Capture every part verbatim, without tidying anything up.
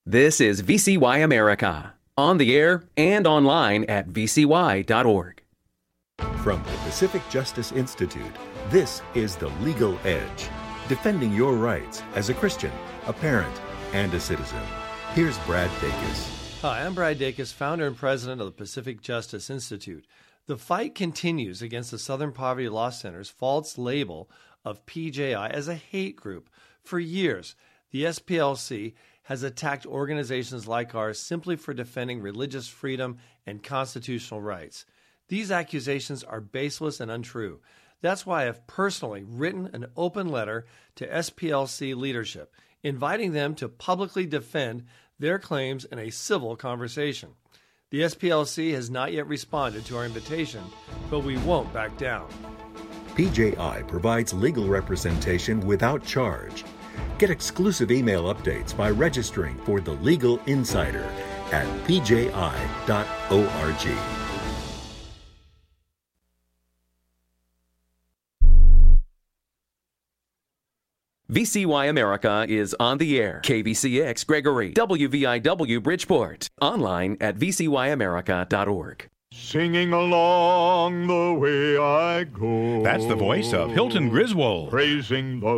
This is V C Y America, on the air and online at v c y dot org. From the Pacific Justice Institute, this is The Legal Edge, defending your rights as a Christian, a parent, and a citizen. Here's Brad Dacus. Hi, I'm Brad Dacus, founder and president of the Pacific Justice Institute. The fight continues against the Southern Poverty Law Center's false label of P J I as a hate group. For years, the S P L C has attacked organizations like ours simply for defending religious freedom and constitutional rights. These accusations are baseless and untrue. That's why I have personally written an open letter to S P L C leadership, inviting them to publicly defend their claims in a civil conversation. The S P L C has not yet responded to our invitation, but we won't back down. P J I provides legal representation without charge. Get exclusive email updates by registering for The Legal Insider at p j i dot org. V C Y America is on the air. K V C X Gregory, W V I W Bridgeport. Online at v c y america dot org. Singing along the way I go. That's the voice of Hilton Griswold. Praising the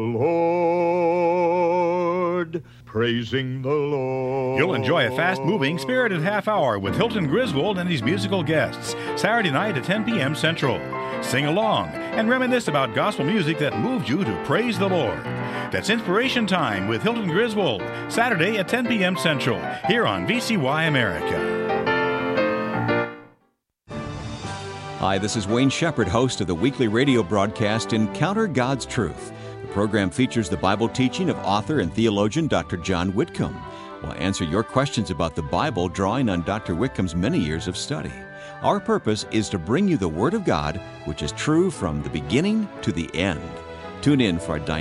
Lord. Praising the Lord. You'll enjoy a fast-moving, spirited half hour with Hilton Griswold and his musical guests, Saturday night at ten p.m. Central. Sing along and reminisce about gospel music that moved you to praise the Lord. That's Inspiration Time with Hilton Griswold, Saturday at ten p.m. Central, here on V C Y America. Hi, this is Wayne Shepherd, host of the weekly radio broadcast Encounter God's Truth. The program features the Bible teaching of author and theologian Doctor John Whitcomb. We'll answer your questions about the Bible, drawing on Doctor Whitcomb's many years of study. Our purpose is to bring you the Word of God, which is true from the beginning to the end. Tune in for a